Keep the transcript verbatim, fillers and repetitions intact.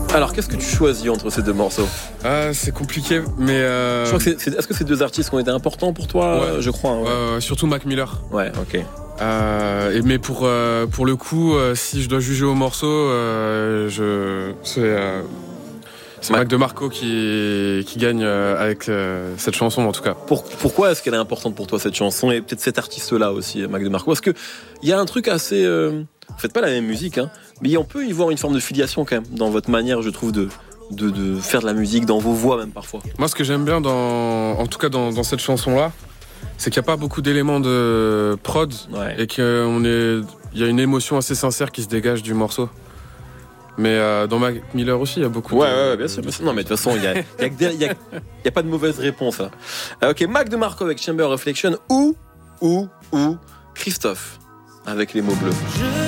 Alors, qu'est-ce que tu choisis entre ces deux morceaux ? Ah, c'est compliqué, mais. Euh... Je crois que c'est, c'est, est-ce que ces deux artistes ont été importants pour toi ? Ouais. Je crois. Hein, ouais. Euh, surtout Mac Miller. Ouais, ok. Euh, et, mais pour, euh, pour le coup, euh, si je dois juger au morceau, euh, je, c'est, euh, c'est Mac DeMarco qui, qui gagne euh, avec euh, cette chanson en tout cas. Pour, pourquoi est-ce qu'elle est importante pour toi cette chanson et peut-être cet artiste-là aussi, Mac DeMarco ? Parce qu'il y a un truc assez. Euh, vous faites pas la même musique, hein, mais on peut y voir une forme de filiation quand même dans votre manière, je trouve, de. De, de faire de la musique, dans vos voix même parfois. Moi, ce que j'aime bien, dans, en tout cas dans, dans cette chanson-là, c'est qu'il n'y a pas beaucoup d'éléments de prod ouais. et qu'il est, y a une émotion assez sincère qui se dégage du morceau. Mais euh, dans Mac Miller aussi, il y a beaucoup ouais, de... Ouais, ouais, bien sûr. Bien sûr. Non, mais de toute façon, il n'y a, y a, y a pas de mauvaise réponse. Là. Ok, Mac DeMarco avec Chamber Reflection ou, ou, ou Christophe avec les mots bleus.